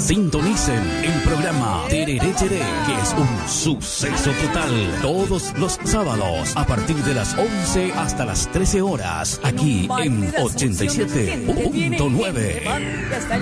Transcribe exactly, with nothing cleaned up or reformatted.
Sintonicen el programa Tereré Cheré, que es un suceso total. Todos los sábados, a partir de las once hasta las trece horas, aquí en ochenta y siete punto nueve.